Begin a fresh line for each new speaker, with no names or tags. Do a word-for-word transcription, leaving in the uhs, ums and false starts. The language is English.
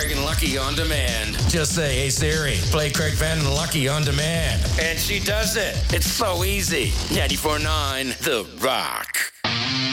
Craig and Lucky on demand. Just say, hey Siri, play Craig Venn and Lucky on demand. And she does it. It's so easy. ninety-four point nine The Rock.